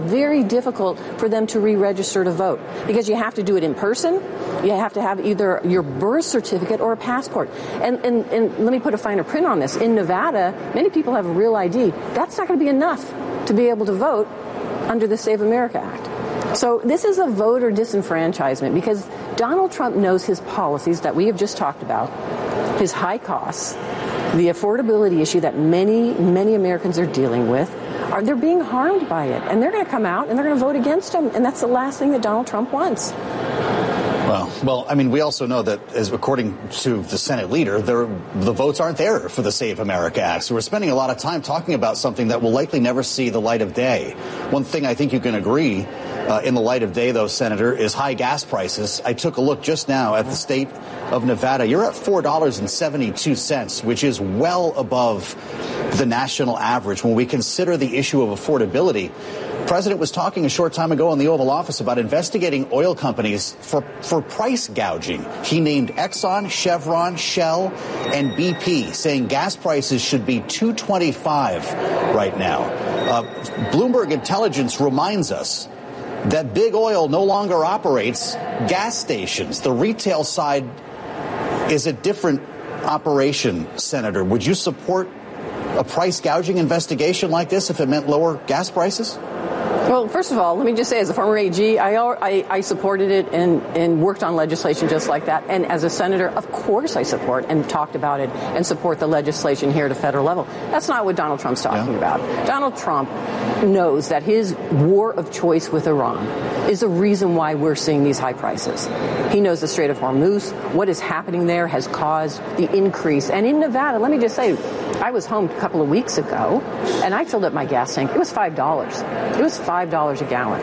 very difficult for them to re-register to vote because you have to do it in person. You have to have either your birth certificate or a passport. And let me put a finer print on this. In Nevada, many people have a real ID. That's not going to be enough to be able to vote under the Save America Act. So this is a voter disenfranchisement because Donald Trump knows his policies that we have just talked about, his high costs, the affordability issue that many, many Americans are dealing with. They're being harmed by it, and they're going to come out and they're going to vote against him, and that's the last thing that Donald Trump wants. Well, I mean, we also know that, as according to the Senate leader, the votes aren't there for the Save America Act. So we're spending a lot of time talking about something that will likely never see the light of day. One thing I think you can agree in the light of day, though, Senator, is high gas prices. I took a look just now at the state of Nevada. You're at $4.72, which is well above the national average when we consider the issue of affordability. The president was talking a short time ago in the Oval Office about investigating oil companies for price gouging. He named Exxon, Chevron, Shell, and BP, saying gas prices should be $2.25 right now. Bloomberg Intelligence reminds us that big oil no longer operates gas stations. The retail side is a different operation, Senator. Would you support a price gouging investigation like this if it meant lower gas prices? Well, first of all, let me just say, as a former AG, I supported it and worked on legislation just like that. And as a senator, of course I support and talked about it and support the legislation here at a federal level. That's not what Donald Trump's talking about. Donald Trump knows that his war of choice with Iran is the reason why we're seeing these high prices. He knows the Strait of Hormuz. What is happening there has caused the increase. And in Nevada, let me just say, I was home a couple of weeks ago, and I filled up my gas tank. It was $5. It was $5 a gallon.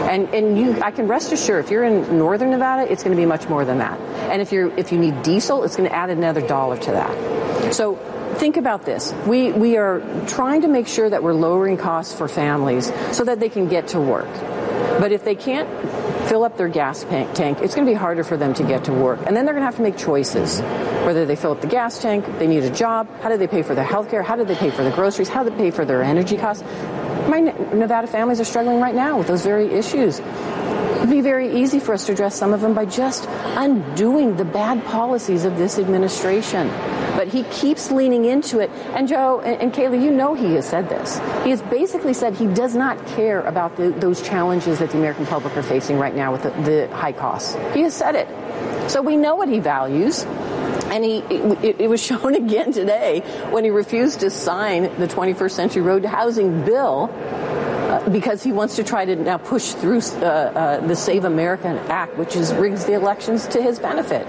And I can rest assured, if you're in northern Nevada, it's going to be much more than that. And if you need diesel, it's going to add another $1 to that. So think about this. We are trying to make sure that we're lowering costs for families so that they can get to work. But if they can't fill up their gas tank, it's going to be harder for them to get to work. And then they're going to have to make choices. Whether they fill up the gas tank, they need a job, how do they pay for their health care, how do they pay for the groceries, how do they pay for their energy costs? My Nevada families are struggling right now with those very issues. It would be very easy for us to address some of them by just undoing the bad policies of this administration. But he keeps leaning into it. And Joe and Kayla, you know he has said this. He has basically said he does not care about those challenges that the American public are facing right now with the high costs. He has said it. So we know what he values. And it was shown again today when he refused to sign the 21st Century Road to Housing bill because he wants to try to now push through the Save America Act, which rigs the elections to his benefit.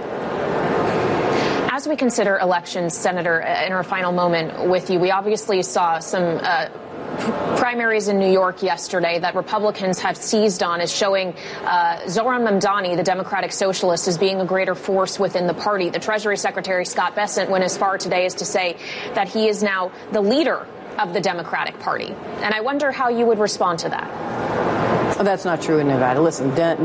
As we consider elections, Senator, in our final moment with you, we obviously saw some primaries in New York yesterday that Republicans have seized on as showing Zohran Mamdani, the Democratic Socialist, as being a greater force within the party. The Treasury Secretary Scott Bessent went as far today as to say that he is now the leader of the Democratic Party. And I wonder how you would respond to that. Well, that's not true in Nevada. Listen,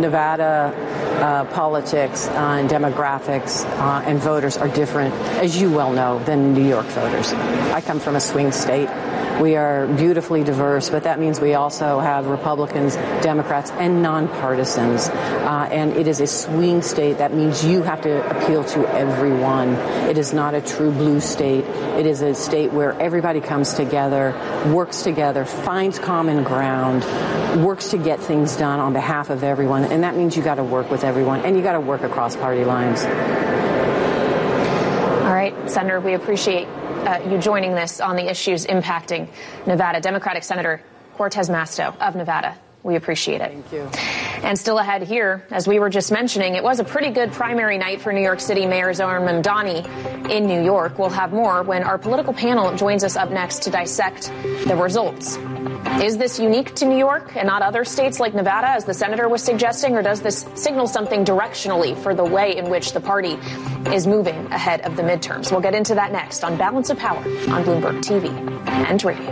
Nevada politics and demographics and voters are different, as you well know, than New York voters. I come from a swing state. We are beautifully diverse, but that means we also have Republicans, Democrats, and nonpartisans. And it is a swing state. That means you have to appeal to everyone. It is not a true blue state. It is a state where everybody comes together, works together, finds common ground, works to get things done on behalf of everyone. And that means you got to work with everyone, and you got to work across party lines. All right, Senator, we appreciate you joining this on the issues impacting Nevada. Democratic Senator Cortez Masto of Nevada. We appreciate it. Thank you. And still ahead here, as we were just mentioning, it was a pretty good primary night for New York City Mayor Zohran Mamdani in New York. We'll have more when our political panel joins us up next to dissect the results. Is this unique to New York and not other states like Nevada, as the senator was suggesting, or does this signal something directionally for the way in which the party is moving ahead of the midterms? We'll get into that next on Balance of Power on Bloomberg TV and radio.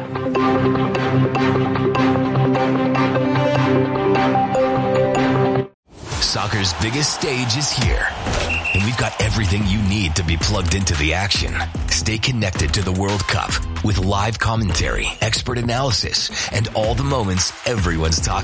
Soccer's biggest stage is here, and we've got everything you need to be plugged into the action. Stay connected to the World Cup with live commentary, expert analysis, and all the moments everyone's talking